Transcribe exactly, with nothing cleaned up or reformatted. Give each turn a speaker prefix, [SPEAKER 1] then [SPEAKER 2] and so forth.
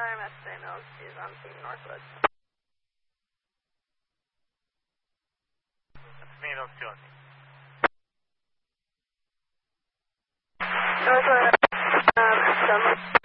[SPEAKER 1] R M S J Mills, she's on Team Northwood.
[SPEAKER 2] That's me, those two.
[SPEAKER 1] Northwood, um,